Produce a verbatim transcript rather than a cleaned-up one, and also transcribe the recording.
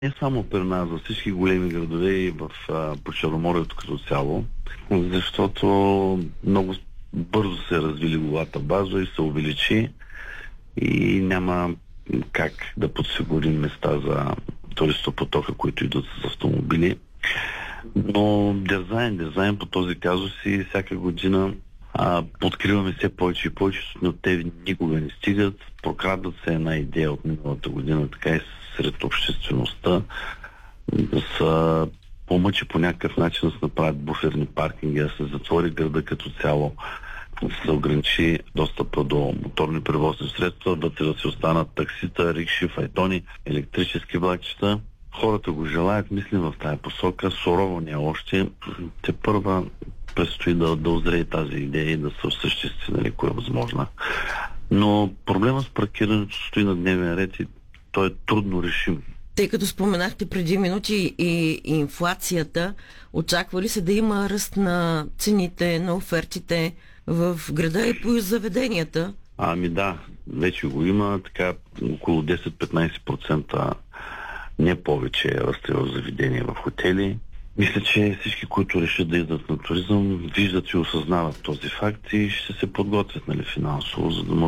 Не само при нас, за всички големи градове и в а, по Черноморието като цяло, защото много бързо се развили легловата база и се увеличи и няма как да подсигурим места за туристопотока, които идват с автомобили. Но дизайн, дизайн по този казус и всяка година а, подкриваме все повече и повече, но те никога не стигат. Прокрадат се една идея от миналата година, така и сред обществеността, да се помъчи по някакъв начин да се направят буферни паркинги, да се затвори града като цяло, да се ограничи достъпа до моторни превозни средства, вътре да се останат таксита, рикши, файтони, електрически влакчета. Хората го желаят, мислим в тая посока, сурово не още. Те първа предстои да, да озрее тази идея и да се осъществи, нали, кое е възможно. Но проблема с паркирането стои на дневен ред и той е трудно решим. Тъй като споменахте преди минути и инфлацията, очаква ли се да има ръст на цените, на офертите в града и по заведенията? Ами да, вече го има, така около десет-петнайсет процента, не повече расте в заведения, в хотели. Мисля, че всички, които решат да идат на туризъм, виждат и осъзнават този факт и ще се подготвят, нали, финансово, за да